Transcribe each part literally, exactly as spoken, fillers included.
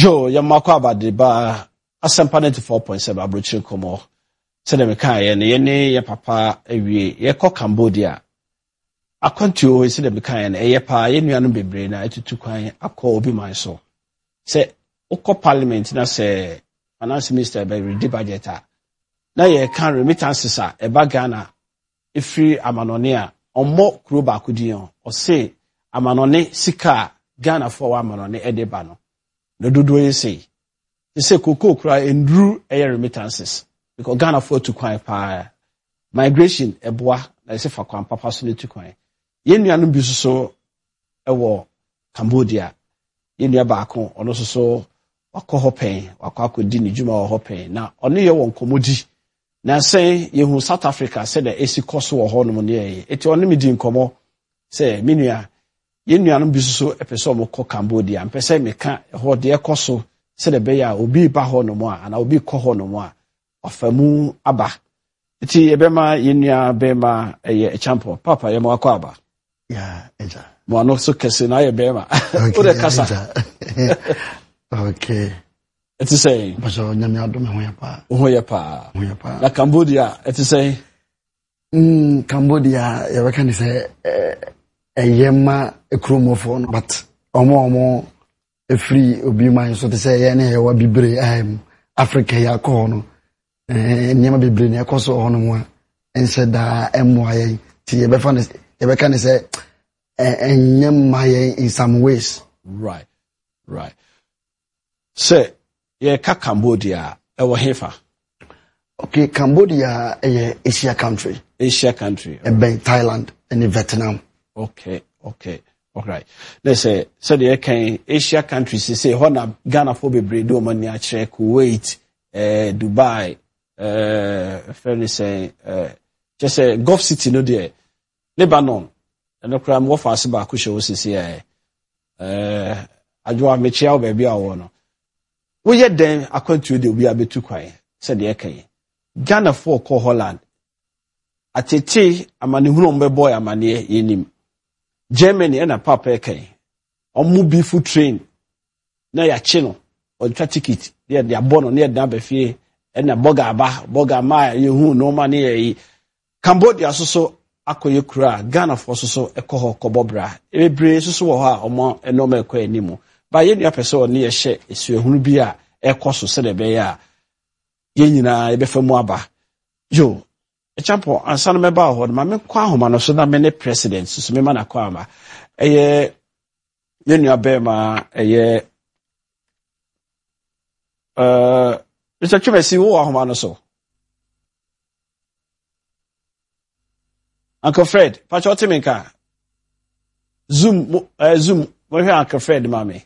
Joe, Yamakwa Badiba, Asampa ninety-four point seven Abrochil Komo. Send me kai and yene ya papa ewie ye ko Cambodia. Akwantu ese de kai and ye pa ye nuanu bebre na etutu kwan akọ obi man so. Say ukọ parliament na say finance minister be ready budget a. Na ye kan remittances a e ba Ghana efiri amanone a ommo kuro ba kodion o say amanone sika Ghana for wa amanone e de ba no. No dodo ye say. They say koko kura endru e remittances. Because Ghana for to kwan pa migration eboa na se fa kwan papa so to kwan ye nuanu bi so ewo Cambodia ye nua ba ko ono so so wakọ hopen wakọ akodi ni djuma wo hopen na ono ye won komodi na say ye hu South Africa say the esi cost wo ho no mo ne eti ono mi di nkomo say menua ye nuanu bi so epeso mo kọ Cambodia mpese me ka ho de ekoso say the be ya obi ba ho no mo a na obi kọ ho no mo a afamu aba iti ebema yenua bema eye champion papa ye mo akwa aba ya eja mo no so kese na ye bema o de kasa okay iti say baso nyame adome ho ya pa ho ya pa ho ya pa na Cambodia iti say mm Cambodia ye we kan say eyema ekromofo no but omo omo e free obi man so to say ye na ye wa bibre em Africa ya ko no eh nyama bebre na ekoso hono mu a ense da emwa yen ti ye be fa ne ye be kan say enyama yen in some ways. Right, right. Say ye ka Cambodia e wo hefa. Okay, Cambodia e Asia country. Asia country. E ben Thailand and Vietnam. Okay, okay. Alright. Let's say so the can Asia countries say hona Ghana for bebre do money a check Kuwait, eh Dubai, eh fairly say eh just say Gulf City no there. Lebanon. And no crime wo fa se ba ko show sisi eh eh adwo amechia baby awo no. Wo ye den akwantu de obi abetu kwan said the can. Ghana for call Holland. Atete amane hunu mbe boy amane yenim. Germany and a papa kai. Omu bifu train. Na ya chino on tra ticket. There they are born on near Dabefie and a boga ba boga ma you who no money. Cambodia so so akoye kura Ghana for so so ekoho kobobra. E bre so so ha omo enoma ekọ animu. Ba ye nua pese oni ye hye esu ehunu bi a ekoso se de be ya. Ye nyina e be famu aba. Yo Champo ansa no meba ho ma me kwa homa no so na me ne president so me ma na kwa ma eye ye nua be ma eye uh Mister Chumesi wo homa no so Uncle Fred pacho timinka zoom uh, zoom we hear Uncle Fred mami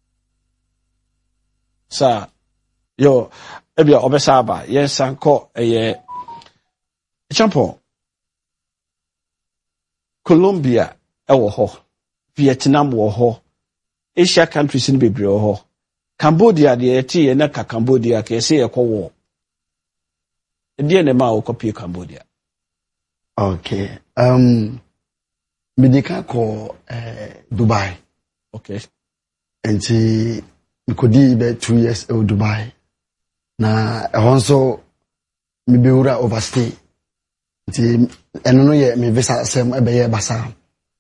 sa yo ebia obesa ba yes anko eye Champo Colombia ewo ho Vietnam wo ho Asia countries ni bebre wo ho Cambodia de eti na ka Cambodia ke se ye ko wo e ne ma wo copy Cambodia. Okay, um medika ko eh Dubai. Okay, enti mikodi be two years e Dubai na e honso mi be ura overstay. Nti eno no ye me visa sem ebe ye basa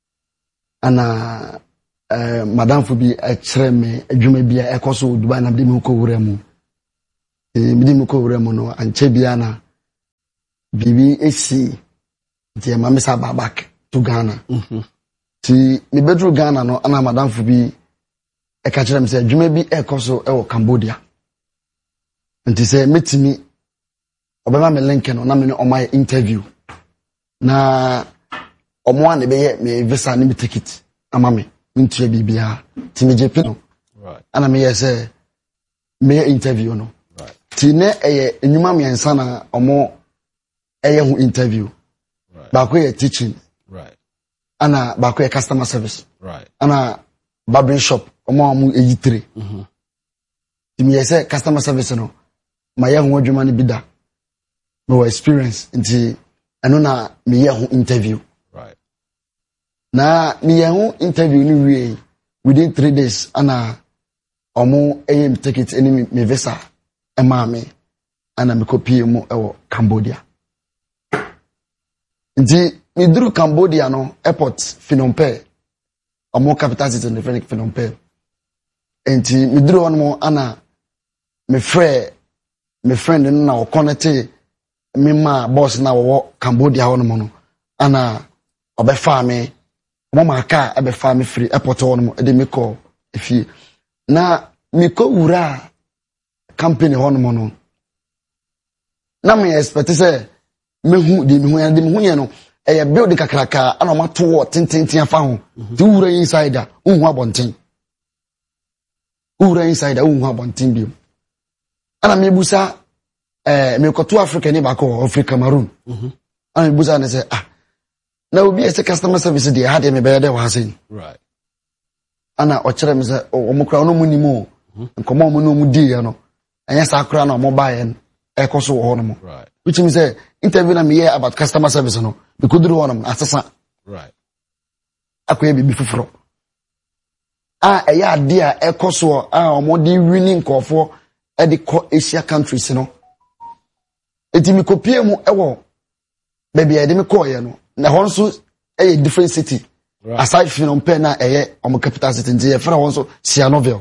ana eh madam fu bi e kire me adwuma bia e koso Dubai na de me ko wura mu e me de me ko wura mu no anche bia na bibi esi nti ma me sa back to Ghana. Mhm. Ti me bedru Ghana no ana madam fu bi e ka kire me se adwuma bi e koso e wo Cambodia. Nti se metimi obema me link no na me no my interview na omo an be ye me visa ni me ticket ama me ntua bibia ti me jepe no right ana me ye say me interview no right ti ne eye enyuma me ensa na omo eye hu interview right ba ko ye teaching right ana ba ko ye customer service right ana barbering shop omo amu eyitre mhm ti me ye say customer service no ma ye hu adwuma ni bida no experience nti eno na me ye hu interview right na me ye hu interview ni wie within three days ana omo aim ticket any me visa e ma me ana me copy mu e Cambodia. Nti me duru Cambodia no airport Phnom Penh. Omo capital city in Phnom Penh. Nti me duru on mo ana me friend me friend na o connect me ma boss na wo Cambodia on mo no ana obefa me mama aka abefa me free airport on mo e de me call efie na me ko wura company on mo no na me expect say me hu de me hu ya de me hu ye no e ya build kakraka ana ma to wo tintintin afa ho ti wura insider unhu abonten wura insider unhu abonten bi ana me busa eh me ko to Africa ni ba ko Africa Cameroon mhm ana me busa na say ah na obi ese customer service dey had me be dey wa hasen right ana o kire me say o mo kra no mu ni mo nkomo mo no mu di ya no anya sa kra na mo ba ye e ko so ho no mo right which means say interview na me hear about customer service no be kuduru ho no asesa right akoye bibi fufuro ah e ya ade a e ko so ah o mo di winning nkofo e di ko Asia countries no eti mi kopie mu e wo baby e de me ko ye no na honso a different city right. Aside from Phnom na eye omo capital city nti e fra honso Sihanoukville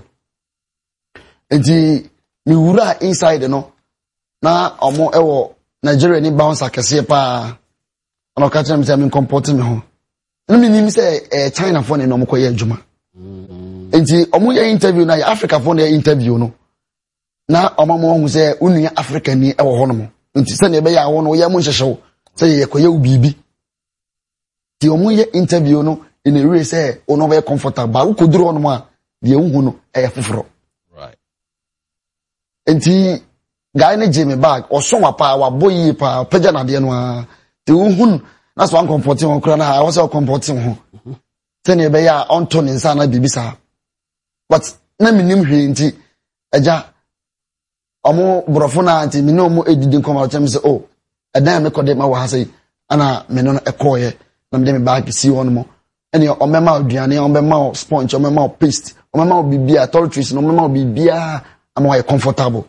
enti mi wura inside no na omo ewo Nigeria ni bounce akese pa ono ka tell me say me comport me ho no mi nim say eh, China phone no omo koye adwuma mm enti omo ye interview na Africa phone ye interview no na omo mo hu say unu Africa ni ewo ho no mo enti se na ebe ya wo no ye mo nhyehyeo say ye koye ubibi ti omo ye interview no in a way say ono be comfortable u koduru ono ma de ehu no e foforo right enti guy na jeme bag o so wa pa wa boyi pa peja na de no a ti uhun na so an comforting on kra na I was comforting ho tene e be ya on to ne nsa na bibisa but na minim hwe enti eja omo brofo na anti mi no mo edidi nkoma chem say oh edan me kode ma wa ha say ana me no ekoye na me bag si on mo eni o mema aduane o mema sponge o mema paste o mema bibia toiletries no mema bibia am I comfortable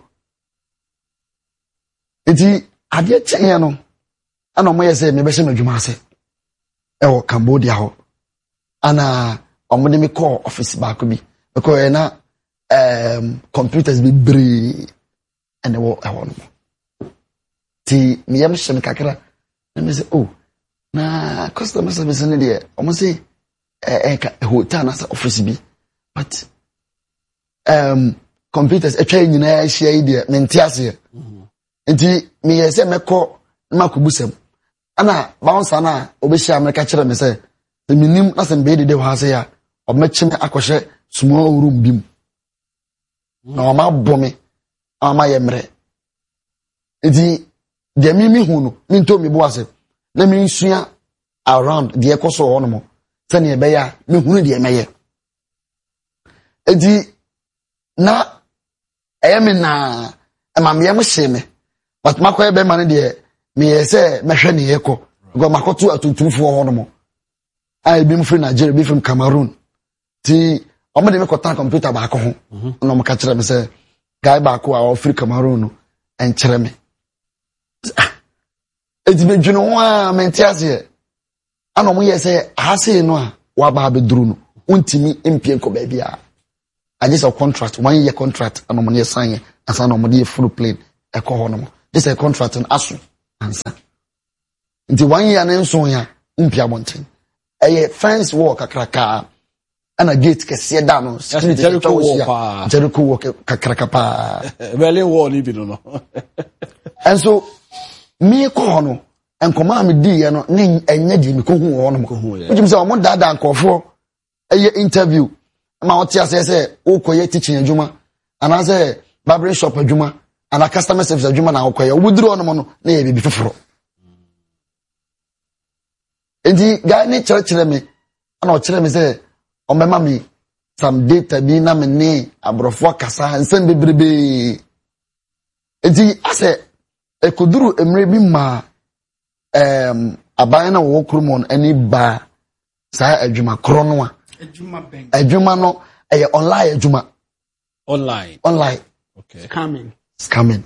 enti ade chen no ana mo yese me be se madwuma ase e wo Cambodia ho ana o mo de me call office back bi because na um computers be bree and e wo e wo no ti me yam shem kakra na me say oh na customer service ne dey omo say eh eh hotel na office bi but um computers e twa nyina share idea mentiase enti me yese meko na makubusem ana bounce na obehia America kire me say minim na sem be de ho ase ya obmechime akɔhye small room bim na o ma bome o ma yemre enti de mi mi hu no mi nto mi bo ase na mi nsua around de ekoso ho no mo sane ebe ya mi hu de emeye edi na eyemi na emam yem hye me but makoye be man de me yese mehwe ne yeko go makoto atutumfo ho no mo ai bi mfiri Nigeria bi from Cameroon ti omo de me kota computer ba ko ho no mo ka kire me say guy ba ko a ofiri Cameroon no en kire me edi be dwunu ho a mentiase ana mo yese ahase no a wa ba be duru no untimi empie ko ba bia I just a contract one year contract ana mo ne sign asa na mo de full plane e ko ho no mo this a contract an aso ansa nti one year na nso ya mpia bonten eye fence wall kakraka ana gate kese da no Jericho wall pa Jericho wall kakraka pa Berlin wall ni bi no and so me ko no enkoma me di ye no ne enye di me ko hu wo no ko hu ye which means o mo dada nkofo eye interview ma o tia say say o koye teaching adwuma ana say barbering shop adwuma ana customer service adwuma na o koye o buduru no mo no na ye bibi foforo enti guy ni church me ana o kire me say o mema me some data bi na me ne abrofo kasa nsen bebrebe enti ase ekuduru emre bi ma um aban na wo kromon ani ba sa adwuma kro no a adwuma ben adwuma no eye online adwuma Online. Online. Okay. Scamming. Scamming.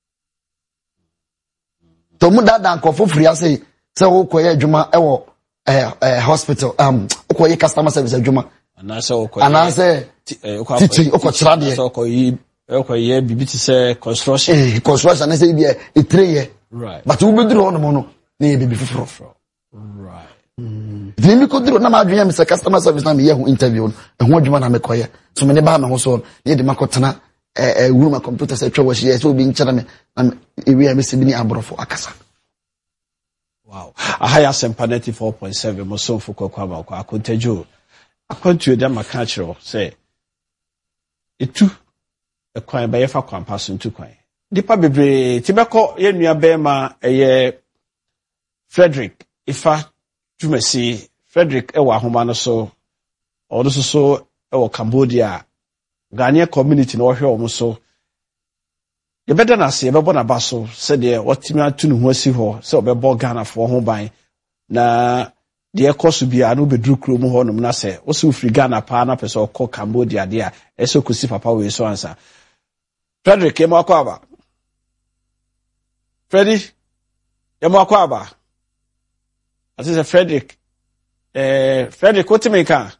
To mu da dan ko free say say wo koye adwuma e wo eh eh hospital um koye customer service adwuma. Ana say wo koye. Ana say teaching o ko kira de. So koye e koye bibi ti say construction. Eh construction na say dia e three year. Right. But wo beduru ono mo no na e bibi fufuro. Right. Then me koduro na ma adwuma me say customer service na me ye ho interview no. E ho adwuma na me koye. So me ne ba me ho so ne de makotena eh eh wuru computer say twa wo hye so obi nkyere me na e wi am se bi ni aborofo akasa. Wow. Ahaya Sempaneti four point seven Moson Fuko Kwama Kwa Akontejo. Akwantu dem aka kire say etu e kwan ba yefa kwan paso ntu kwan. Dipa bebre tibeko ye nua bema eye Frederick Ifa Jumesi Frederick ewa ahoma no so odo so so ewo Cambodia Ghanaian community no hwe omo so ye beda na se ye bebo na baso se de otimi atu ne ho asi ho se obebo Ghana fo ho ban na de ekoso bia no bedru kro mu ho no na se wo se ufri Ghana pa na pese okọ Cambodia de a ese kosi papa we so ansa Frederick ye mo akwa aba Freddy ye mo akwa aba ati se Frederick eh Frederick otimi ka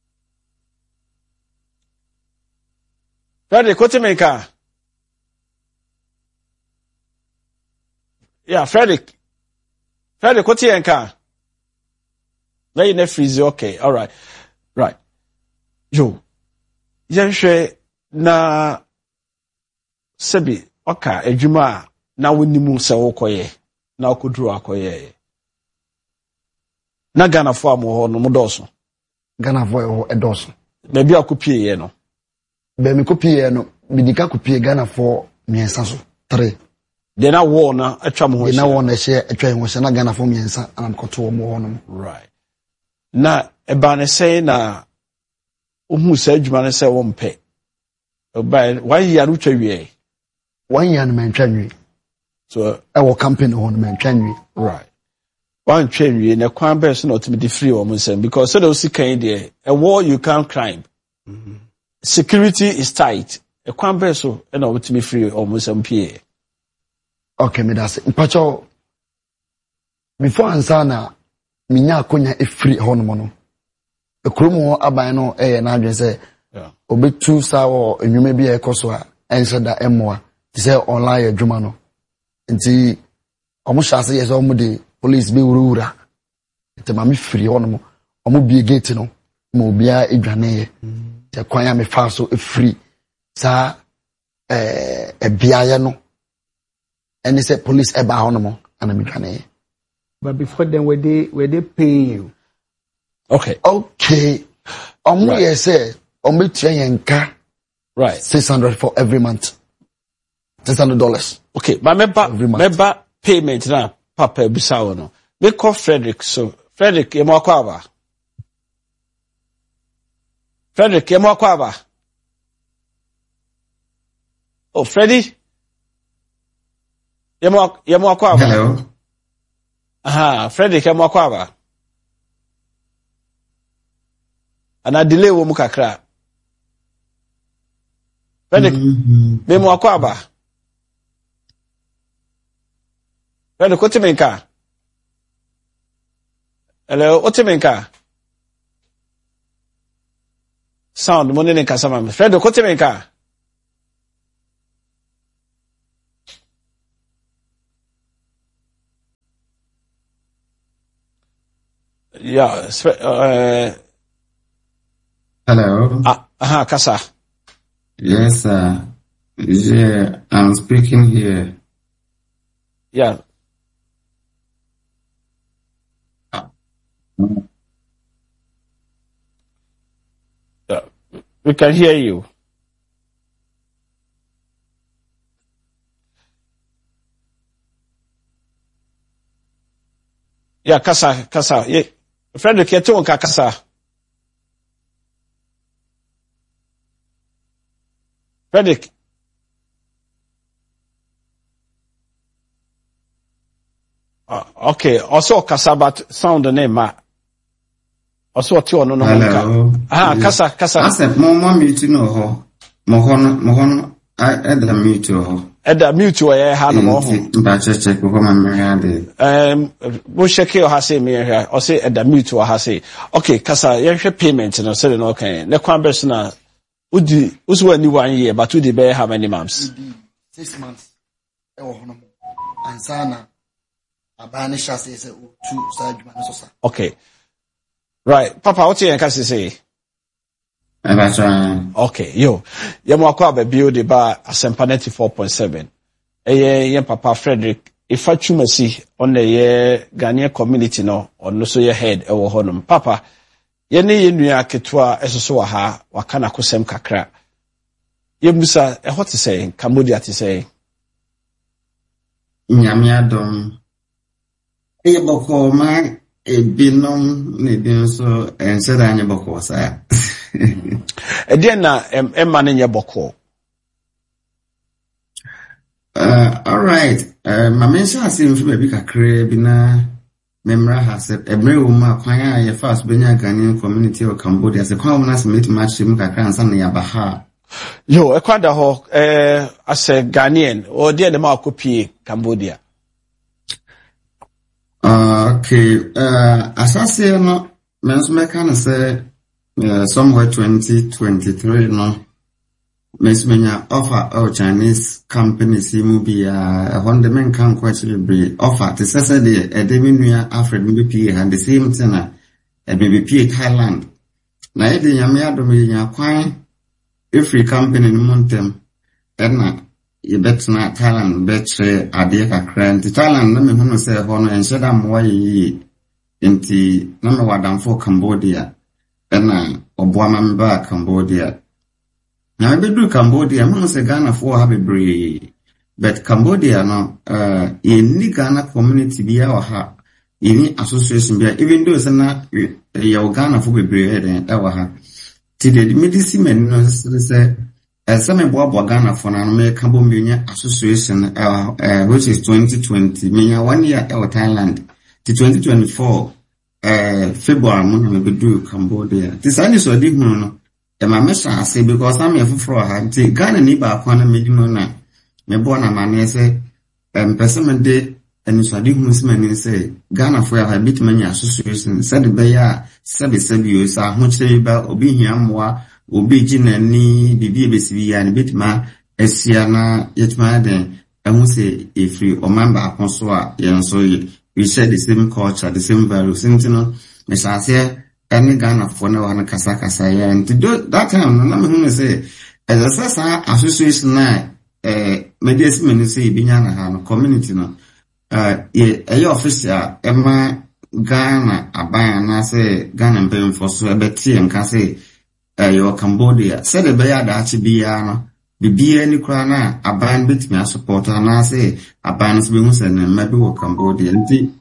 Frederick otimi ka Yeah, Frederick. Frederick, what's your car? Now you freeze. Okay, all right, right. Joe, Yanshe na sebi oka ejuma na wonimu se wokoye na okudru akoye. Na Ghana fo amoho no modoso. Ghana fo ho edoso. Be bia kopie ye no. Be me kopie no, bidika kopie Ghana fo miensa so three. They na war na atwa mo ho. They na war na share atwa ho share na Ghana fo miensa anam koto mo ho no. Right. Na eba ne say na ohu sa adwuma ne say wo mpe. Oba one year no twa wie. One year no man twa wie. So I will campaign on man twa wie. Right. One twa wie na kwan be so na ultimately free wo nsem because so they see kan there a war you can't climb. Mm-hmm. Security is tight. A kwan be so na ultimately free wo nsem pie. Okay, me that's mpacho before ansa na minya akonya e free hono mo no e kromo aban no eh na adwen say yeah obetu sa wo enwuma bi e koso a ense da emmoa ti say online adwuma no nti omo shase yes omo de police be wurura nti ma me free hono mo omo bi gate no ma obia edwane ye te kwan ya me fa so e free sa eh e biaye no. And they said police eba honomo and I'm. But before then, were they were they paying you? Okay. Okay. Um, right. We say um, we yanka right six hundred for every month. Six hundred dollars. Okay, but member member payment na papa bisawo no. We call Frederick so Frederick ye mo akwa Frederick ye mo akwa Oh, Freddy. Yemo yemo akwa ba. Hello. Aha, Frederick yemo akwa ba. Ana delay wo mu kakra. Frederick be mo akwa ba. Frederick otimenka. Hello, otimenka. Sound mo ne nkasa ma. Frederick otimenka. Yeah, uh, hello. Ah, uh, Kasa. Yes, sir. Yeah, I'm speaking here. Yeah. Yeah. We can hear you. Yeah, Kasa, Kasa. Yeah. Frederick, you're talking Kasa. Frederick. Uh, okay, also Kasa, but sound the name, ma. Also, what you know, no, hello. Ah, Kasa, Kasa. I said, Mama, meeting no ho. Mohono, Mohono, I had a mutual. At the mutual, I had a more. But just check with my man. Um, we'll check your has me here, or say at the mutual has say, okay, Casa, you have payment and I said, okay, the conversion, would you, was one one year, but would the bear how many months? Six months. And Sana, a banish as is two side. Okay. Right. Papa, what you can say? Okay, yo. Yamo kwa be build the bar Asempa ninety-four point seven. Eye ye Papa Frederick, if I chumasi on the ye Ghanaian community no, or no so ye head ewo honum. Papa, ye ne ye nua ketua esoso wa ha, wakana kusem kakra. Ye musa, eh what to say, Cambodia to say? Nyamia dom. Eye boko ma, e binom, ne bin so, en se da nye boko sa. Again, na Emma in your boko. Uh, all right. Uh, my mention has seen from a big crabina. Memra has said, a brave woman, quite a fast Benya Ghanaian community of Cambodia as a common as meet match him, Kakan, San Yabaha. Yo, a quad ho, eh, as a Ghanaian, or dear the Marcopi, Cambodia. Uh, okay. Uh, as I say, no, men's mechanic say, Uh, somewhere twenty twenty-three, no. Miss Menya offer our Chinese companies, he will be a one the men can quite be offer to Saturday a Deminia Alfred B P and the same tenor a B B P Thailand. Na edi yamia domi ya kwai every company in Montem and you bet na Thailand betre adie kakra nti Thailand na me hunu se ho no enhye da moa yi nti na me wadam for Cambodia. Ena obuama mba Cambodia. Na bedu Cambodia, mo se Ghana for have a bree. But Cambodia no uh in ni Ghana community bia or ha. In association bia even though na ya Ghana for be bree den e wa ha. Ti the medicine no say eh some boa boa Ghana for na me Cambodia association uh which is twenty twenty. Me one year e Thailand. Ti twenty twenty-four Uh, February mo na be do Cambodia. This ani so di hunu no. E ma me sha ase because am ye foforo ha. Ti Ghana ni ba kwa na me di mo na. Me bo na ma na se em person de ani so di hunu se mani se Ghana for ya bit many association said be ya sabe sabe yo sa ho kire ba obi hia moa obi gina ni bibi be sibi ya ni bit ma esia na yetma den ehun se efri o member akonso a yen so yi. We share the same culture, the same values. You know, me say any Ghana for no one kasa kasa ya. And to do that time, no me say as a sasa association na eh medicine me say binya na ha no community no. Uh, ye e official ema Ghana aban na say Ghana mpem for so ebeti enka say eh your Cambodia. Say the beya da achi biya no. Bibi any crana, a band bit me support and I say a band swings and maybe will Cambodia.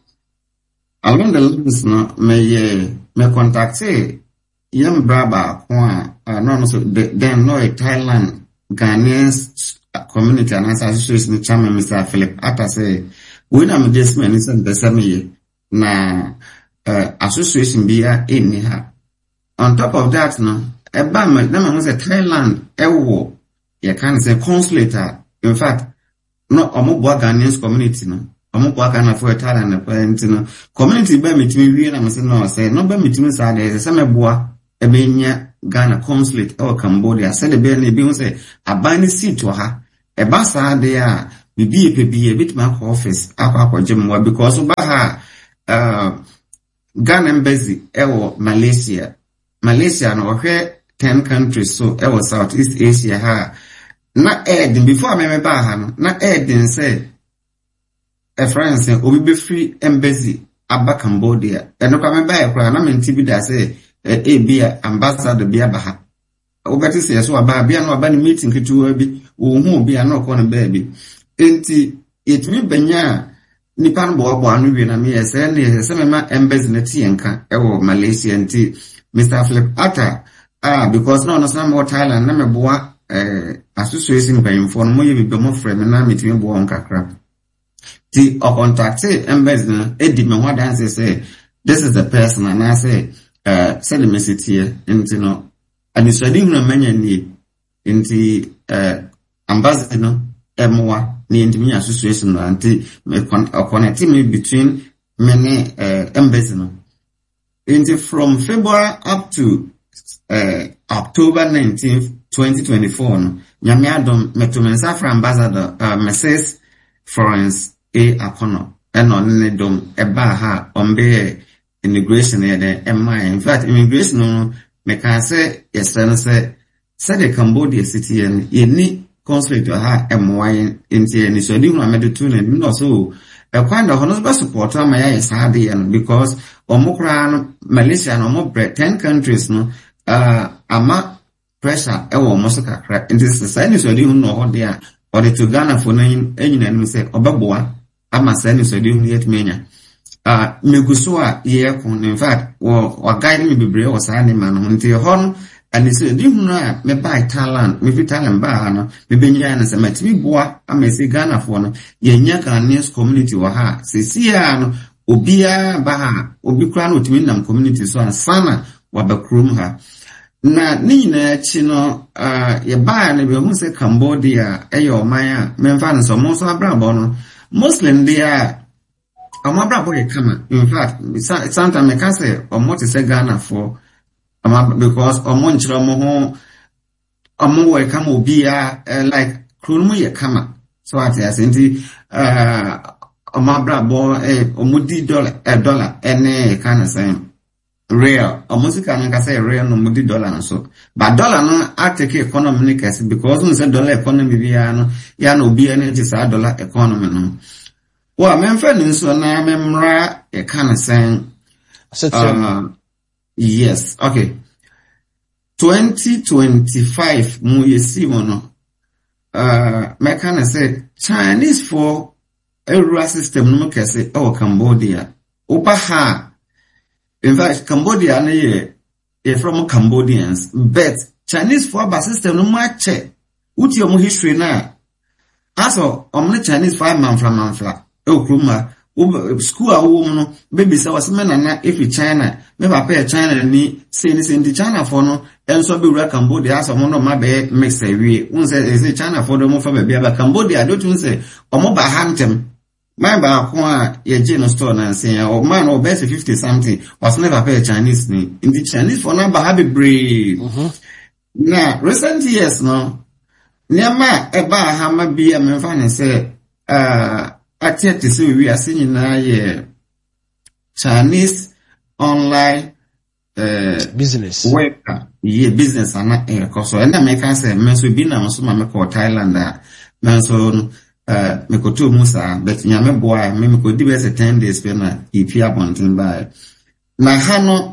Along the lines, no, may may contact say young Braba, one, no, so then no a Thailand Ghanaian community and association chairman, Mister Philip Atta say, when I'm just mentioning the same na association be in her. On top of that, no, a band, no, was a Thailand, a war. You can say consulate. In fact, no, omo boa Ghanaian community no. Omo boa Ghana for Thailand na parent no. Community be mitimi wie na me say no say no be mitimi say there say me boa e be nya Ghana consulate or Cambodia. Say the be na bi say abani seat wa ha. E ba sa de a bibi e pebi e bit ma office akwa akwa because ba ha uh Ghana embassy e wo Malaysia. Malaysia no hwe ten countries so e wo Southeast Asia ha. Na Eden before me me ba ha no na Eden say a France obi be free embassy aba Cambodia eno kwa me ba e kra na me ntibi da say e bia ambassador bia ba ha obeti say so aba bia no aba ni meeting ketu bi wo hu bia no ko no ba bi enti etimi banya nipa no bo bo anu wi na me say ne say me ma embassy na ti enka e wo Malaysia enti Mister Philip Atta ah because no no some more Thailand na me boa eh association by inform mo ye bi mo frame na metimi bo on kakra ti o contact embassy na edi me ho dance say this is the person and I say uh send the message here and you know and it's ready no manya ni Inti uh, ambassador no emwa ni intimi association no anti me connect me between many uh, embassy no. Inti from February up to uh, October nineteenth, twenty twenty-four no. Nyame adom metumensa fra ambassador uh, Missus Florence A. Akono eno ne dom eba ha ombe immigration yede emma. In fact immigration no me can say yesene say say the Cambodia city and any consulate ha emwa inti ni so di hu amedu tu na no so e kwanda hono be support am ya yes ha de because omukra no Malaysia no mo ten countries no uh ama pressure e wo mo so kakra inti say ni so di hu no ho de a or the to Ghana for na enyina ni say obeboa ama say ni so di hu yet menya ah meguso a ye ko in fact wo wa guide me bebre wo sa ni man ho nti ho and he said, you know, me buy talent, me fit talent ba no, me benya na se matimi boa, ama se Ghana for no, ye nya Ghanaian community wa ha, se sia no, obia ba ha, obi kra no timi nam community so an sana wa ba krum ha. Na ni na chi no, uh, ye ba na be hu se Cambodia, e yo man me mfa no so mo so abrabo no, Muslim dia ama brabo ye kama. In fact, sometimes me can say omo te se Ghana for because omo nchira mo ho omo we kama obia uh, like krunu ye kama so at as nti uh omo brabo eh omo di dollar eh dollar ene kind of saying real omo sika nka say real no mo di dollar so but dollar no atake economy ni kesi because no say dollar economy bia no ya no obia ne ti sa dollar economy no wa memfa ni so na memra e kind of saying uh, yes, okay. twenty twenty-five mu yesi wono. Uh me can say Chinese for a system no kese o Cambodia. Opa ha. In fact, Cambodia na ye e from Cambodians, but Chinese for ba system no match. Uti omo history na. Aso omne Chinese for man from manfla. E okruma school a woman no baby say was men na if China me papa China ni say ni say China for no enso be wura Cambodia as omo no ma be mix awie un say say China for do mo fa be ba Cambodia don't un say omo ba hantem my ba ko a ye je no store na say o man o be fifty something was never pay Chinese ni in the Chinese for number have be brave na recent years no niama e ba ha ma bi am fa ne say uh Atia to say we are seeing now yeah Chinese online uh business worker yeah business and uh cause and I can say men so be na so ma ko Thailand a men so uh me ko to musa but nyame boy me me ko di be ten days pe na ipi abontin by na ha no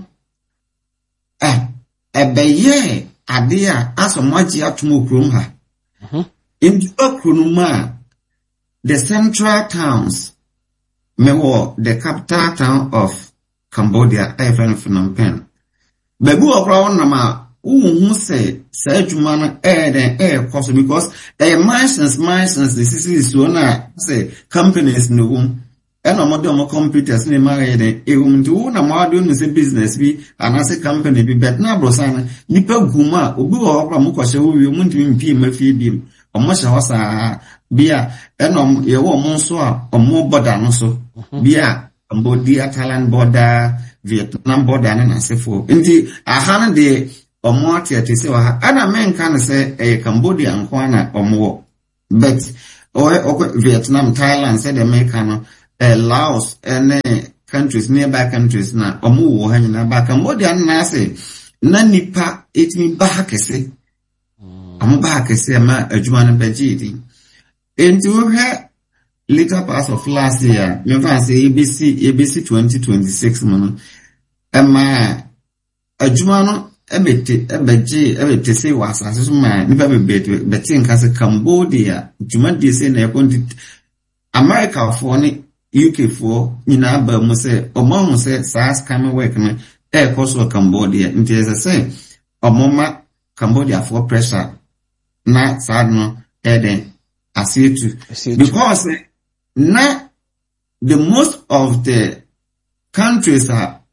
ah ebe ye ade a asomaji atomo krom ha mhm in okronuma the central towns, mewo the capital town of Cambodia, even Phnom Penh. Bebu okra na ma uhu say say juma eh den eh cause because eh mansions mansions the city is one say companies no um and omo do omo computers ni ma den e um do na ma do no say business bi and say company bi bet na bro sana nipa guma obi okra mo kwose wo wi mu ntimi mpi ma fi bi omo hye hosa bia enom ye wo mo so a omo border no so bia Cambodia Thailand border Vietnam border na sefo nti aha de omo atiati se wa ana men kan se e Cambodia nko na omo but o Vietnam Thailand se de America no e Laos and countries nearby countries na omo wo ha nyina ba Cambodia na se na nipa etimi ba kese omo ba kese ma adwuma no bejidi. Into her later part of last year, me fancy A B C A B C twenty twenty-six man. Emma adwuma ebete ebeje ebete say was as my nipa be beti nka se Cambodia adwuma dey say na yakon America for ni U K for nyina ba mu say omo mu say SARS come work no e koso Cambodia nti as say omoma Cambodia for pressure na sad no eden asietu because na the most of the countries are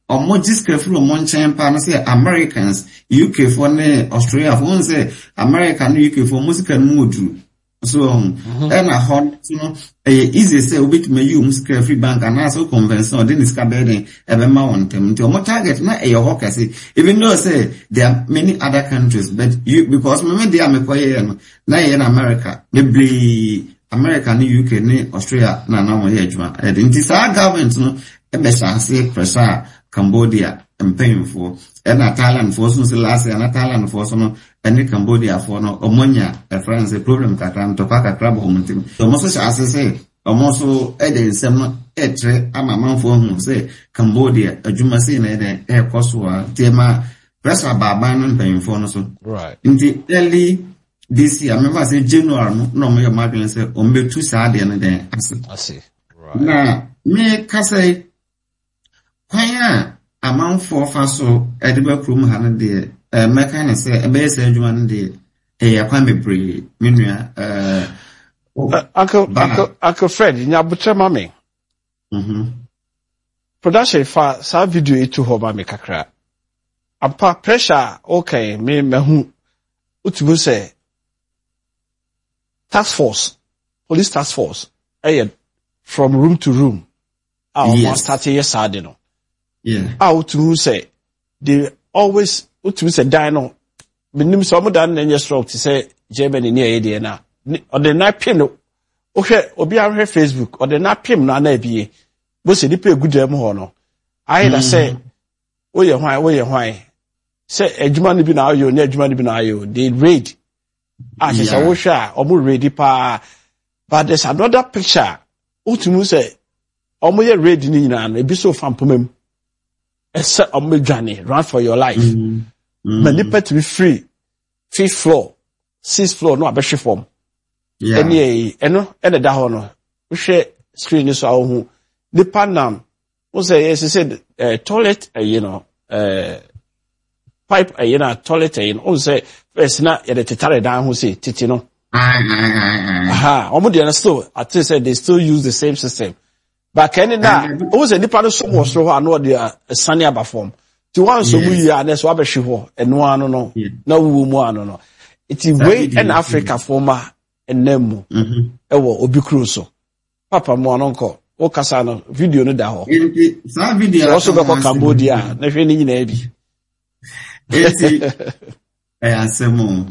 or more discreet from one champion, say Americans, U K for ne, Australia for one say American, U K for music and mood. So, and I heard, you know, easy say, we bit me use free bank and also convention or didn't scabbing every mountain to more target, not a hawker say, even though say there are many other countries, but you, because maybe they are McQuay, now in America, maybe America, U K, Australia, na na mo yejuma. And in this our government, no, e be say pressure Cambodia and paying for. And a Thailand for so last year, and a Thailand for so no, and Cambodia for no, omonya, a France, a problem katam to pack a crab home team. So most as I say, almost so Eden Sem etre, I'm a man for whom say Cambodia, a Juma sin Eden, air Kosua, Tema, pressure Baban and paying for no so. Right. In the early this year, I remember I said January, no, my market say, on be too sad and then I see. Right. Now, me can say, why amount for faso, edible room hand there, a mechanic say, a base one day, a kwame bree, minia, uh, Uncle, Uncle, Uncle Fred, in your butcher mommy. Mm-hmm. Production for some video to hold my kakra. Ampa pressure, okay, me, me, who, utu say, task force, police task force, eh, from room to room. Our Yes. yes. Start here, sad, you know. Yeah. Out to say, they always, to say, dino, minim some done in your stroke to say, Germany near Adiana. Or the night pin, okay, or be on her Facebook, or the night pin, na nebi, was a dip a good demo honor. I had say, oh, yeah, why, oh, yeah, why. Say, a Jumani binayo, near Jumani binayo, they raid. Ah, she's a washer, or more ready pa. But there's another picture. Utumu say, Omo ye ready ni na, e bi so fan pomem. Ese omo dwane, run for your life. Mm-hmm. Manipa to be free. Fifth floor, sixth floor, no abehwe form. Yeah. Eni eno, ene da ho no. We share screen so awu. Nipa nam, we say yes, said uh, toilet, uh, you know, uh, pipe, uh, you know, toilet, uh, you know, we say first na ye de tetare down who say titi no. Aye, aye, aye, aye. Aha, omo dey still, at least say they still use the same system. But can na, who say nipa no so mo so ho ano dey a sunny aba form. Ti wan so mu yi a so abehwe ho, eno ano no. Na wu mu ano no. It is way in Africa former enemu. Mhm. Ewo obi kru so. Papa mo anonko, o kasa no video no da ho. Enti, sa video Also be ko Cambodia, na hwe ni nyina bi. Enti, eh, asemo.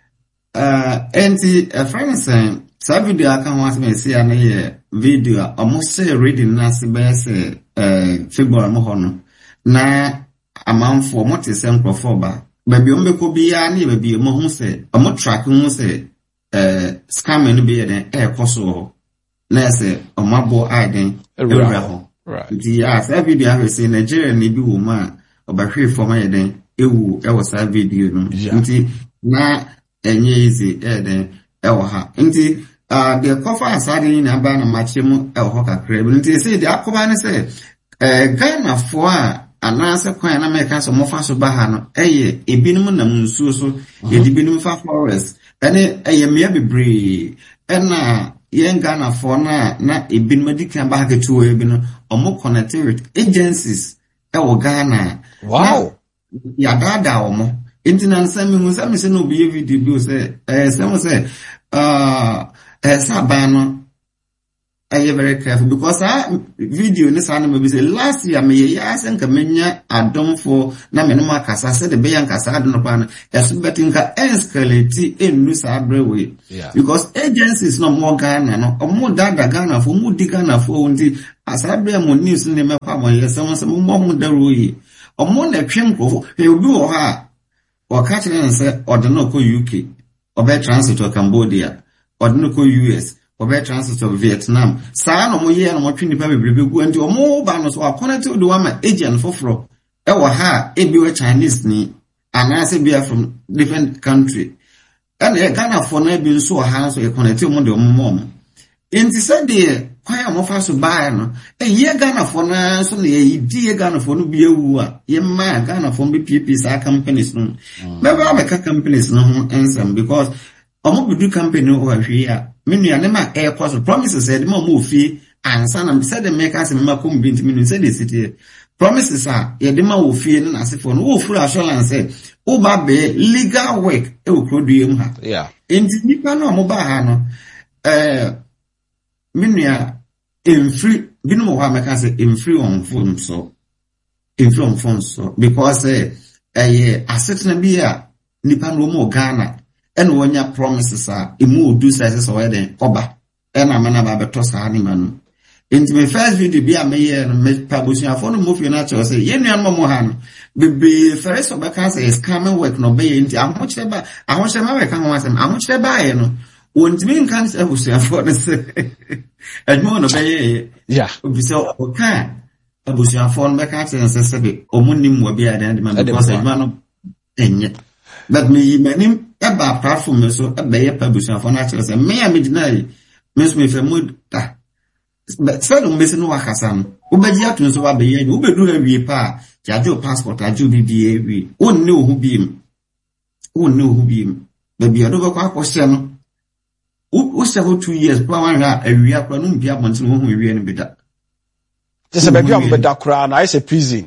Uh, enti, a friend saying, sa video aka ho aseme si ana ye video almost say reading na se be say eh February mo ho no. Na amanfo mo te se nkrofo ba. Ba bi o mbeko bia na ba bi mo hu se, o mo track hu se eh scam no be den e koso na se o mabo aden ewura ho. Right. Di ya sa video ha se Nigeria ni bi wo ma o ba hwe for ma den ewu e wo sa video no. Nti na enye easy e den e wo ha. Nti uh the cover aside ni na ba na machemu e wo kakra. Nti say the akoba ne say eh Ghana for a anase kwan na meka so mo fa so ba ha no eye ebinom na munsuo so ye di binom fa forest ene eye mea bebre ena ye Ghana for na na ebinom di kan ba ha ketu ebi no omo connectivity agencies e wo Ghana. Wow. Ya dada omo internet say me musa me say no be video bi o say eh say mo say uh eh sa ba no I am very careful because I video this animal say last year me ya asen ka menya adom for na me no makasa say the beyan kasa adom pan yes betting ka escalate enu sa brewe because agencies no more Ghana no omo dada Ghana for mu di Ghana for unti asabre mo news ne me kwa mo yes mo se mo mo daroyi omo na twem ko e obi wo ha o ka kire say odno ko U K obe transit to Cambodia odno ko U S obe transit of Vietnam sa no mo ye no mo twini pa bebrebe gu anti omo ba no so connect with the one agent foforo e wo ha e bi we Chinese ni anase be from different country and e Ghana for na bi so ha so e connect mo de omo mo enti say de kwaya mo fa so ba no e ye Ghana for na so na e di ye Ghana for no bi ewu a ye ma Ghana for bi P P sa companies no me ba be ka companies no ho ensam because omo bi do company o ahwe a menu ya nema air cost promises said mo mo fi ansa na said the makers me ma come binti menu said the city promises are ye dema wo fie na asefo no wo furu assurance say wo ba be legal work e wo produce mu ha yeah enti nipa no mo ba ha no eh minua in free binu mo ha meka say in free on phone so in free on phone so because eh eh asetna bi a nipa no mo Ghana and wonya promises are imu do sizes or den oba and amana ba beto sa ni manu into my first video be a me me publishing afọ no mo fi na cho say ye nua mo ha no be first oba can say is coming work no be into ahoche ba ahoche ma we kan ho asem ahoche ba ye no wontimi nkan say abusu afọ no say admo no be ye yeah obi say o kan abusu afọ no be kan say say be omunnim wo bi adan de man because admo no enye but me manim eba platform so eba ye publish afọ na cho say me am dinai me so me fe mood ta so no me se no wakasa no obaji atun so wa be ye wo bedu ha wie pa jajo passport ajo bibie wi wonni ohu biem wonni ohu biem be bia do kwa kwose no wo se ho two years pa wan ha awia kwa no bia bontin wo hu wie no beda just be bia mo beda kra na I say prison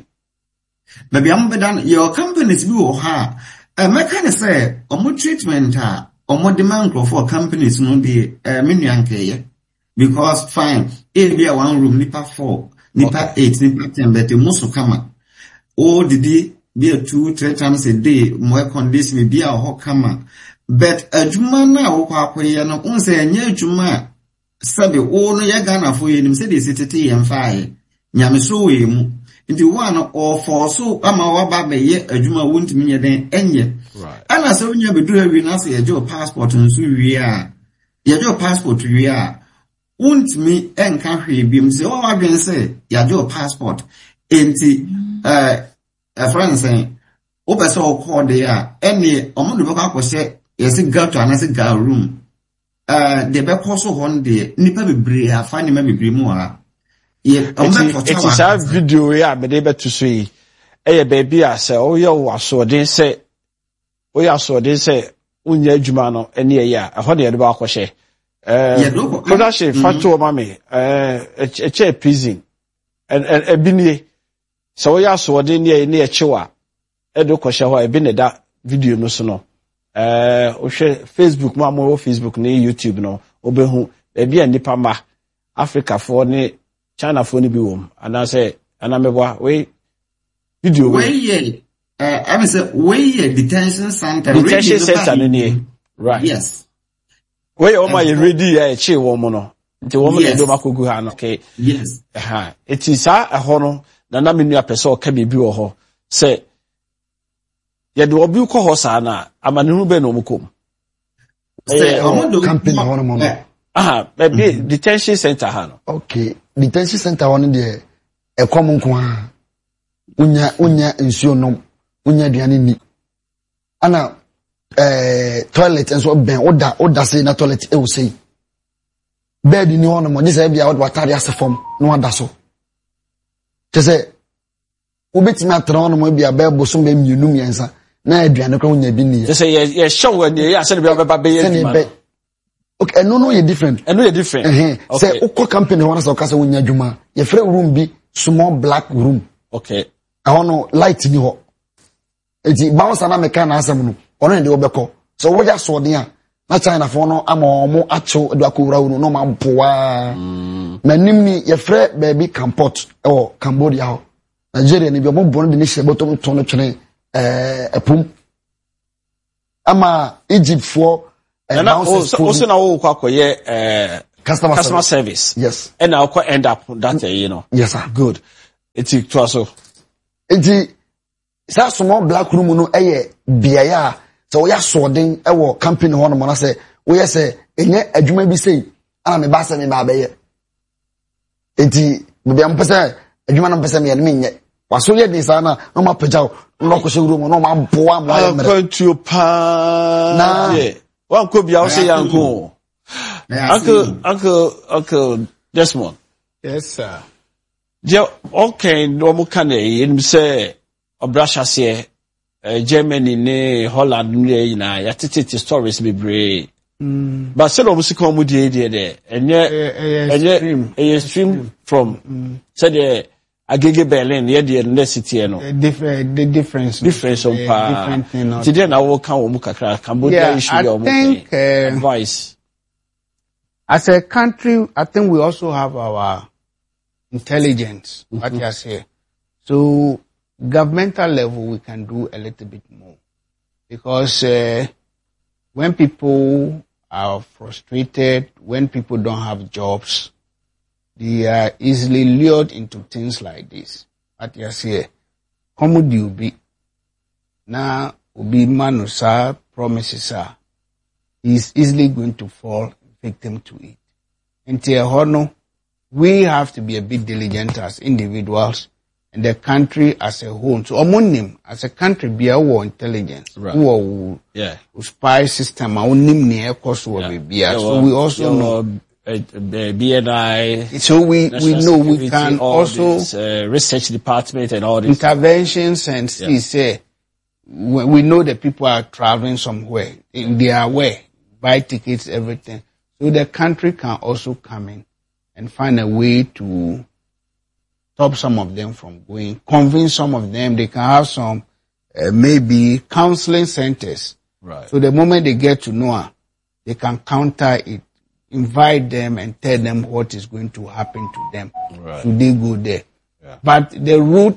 be bia mo beda your companies bi wo ha e meka ne say omo treatment a omo demand for companies no dey eh menuankeye because fine if be one room nipa four nipa okay. eight nipa ten but most kama all the day be a two three times a day more condition be a ho kama but adwuma na wo kwa akoye no unse enye adwuma sabe wo no ye Ghana fo ye nim se de sitete ye mfaaye nyame so we mu nti one or for so ama wa ba be ye adwuma wontimi nye den enye right ana se wonya be do awi na se ye jo passport nso wi a ye jo passport wi a wontimi enka hwe biem se wo wadwen se ye jo passport enti eh a friend say o be so call there a ene omo no ba kwose ye se go to anase ga room eh de be koso hon de nipa bebre afa ni ma bebre mu a ye omo it is a video ya be de beto so yi e baby a se o ye wo so den se o ya so den se unya adwuma no ene ye ya e ho de ye ba akwhye eh production factor ma me eh e che prison and e binie so o ya so den ne ne e chewa e do kwhye ho e bi ne da video no so no eh o hwe Facebook ma mo Facebook ne YouTube no obehu e bi anipa ma Africa for ne China for ni bi wom ana say ana meboa we video we ye uh I mean say we ye detention center detention center no ne right yes we o ma ye ready ya e che wo mo no nti wo mo do makogu ha no okay yes ha it is a ho no na na menu apese o ka bibi wo ho say ye do obi ko ho sa na amane hu be no mo kom say o mo do campaign ho no mo aha be detention center ha no okay detention center one de e kom nko ha unya unya nsuo nom unya aduane ni ana eh toilet enso ben oda oda say na toilet e wo say bed ni hono mo nyese bia oda watare asefom no ada so tese ubetimi atra hono mo bia be bosom be mienu miensa na aduane kwa unya bi ni tese ye ye show ani ya se be be be ye okay no no you different and no you different eh uh-huh. Say uko company wana sa okasa wonya dwuma ye free room bi small black room okay ahono light ni ho eti bounce na meka na asem no ono de obekọ so wo ja so de a na China fo no ama omo acho do akowura wo no ma mpoa manim ni ye free baby campot e Cambodia ho Nigeria ni bi omo bon de ni hye botom to no twene eh epum ama Egypt fo and also now we call ye uh customer, customer service. service. Yes. And I'll end up that uh, you know. Yes, sir. Good. It's it also. It's that small black room no eye biaya. So we are sorting our company ho no mo na say we say enye adwuma bi say ana me ba say me ba be ye. Enti me be am pese adwuma na pese me ye me nye. Waso ye ni sa na no ma pejaw no ko she room no ma boa mo aye mere. Going to pa. Na. Yeah. One could be also young. Uncle, Uncle, Uncle Desmond. Yes, sir. Yeah, okay, no more can you say, or brush us here, Germany, ne, Holland, ne, na, yatiti stories be brave. But still, almost come with the idea there, and yet, and yet, a stream from, said, Agege Berlin, yeah, the university, no. The different, the difference. Difference of different thing. Today, now we'll come to Cambodia issue. I think, uh, advice. As a country, I think we also have our intelligence, mm-hmm. what you say. So, governmental level, we can do a little bit more. Because uh, when people are frustrated, when people don't have jobs, they are easily lured into things like this. What you say, come do you be? Now, ubi manusa promises are, is easily going to fall victim to it. And we have to be a bit diligent as individuals and the country as a whole. So, omonim as a country be our intelligence, right. Who yeah, spy system, our nim near cost will be. So we also know. Uh, B N I, so we we know we can also this, uh, research department and all this interventions and see yeah. say we know that people are traveling somewhere, they are aware, buy tickets, everything. So the country can also come in and find a way to stop some of them from going, convince some of them. They can have some uh, maybe counseling centers. Right. So the moment they get to know, they can counter it. Invite them and tell them what is going to happen to them. Right. So they go there. Yeah. But the root